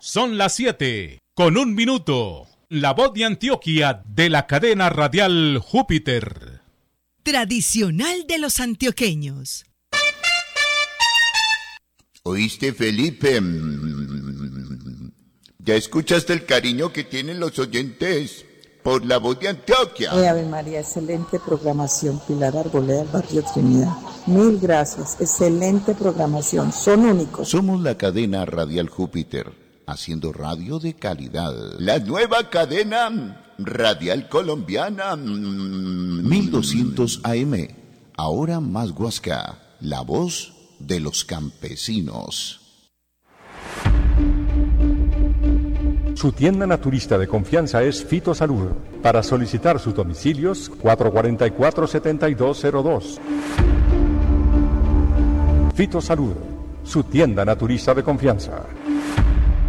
Son las 7:01. La voz de Antioquia de la cadena radial Júpiter. Tradicional de los antioqueños. ¿Oíste, Felipe? ¿Ya escuchaste el cariño que tienen los oyentes por la voz de Antioquia? Ave María, excelente programación. Pilar Arboleda, del barrio Trinidad. Mil gracias, excelente programación, son únicos. Somos la cadena radial Júpiter, haciendo radio de calidad. La nueva cadena radial colombiana, 1200 AM, ahora más Huasca, la voz de los campesinos. Su tienda naturista de confianza es Fitosalud. Para solicitar sus domicilios, 444-7202. Fitosalud, su tienda naturista de confianza.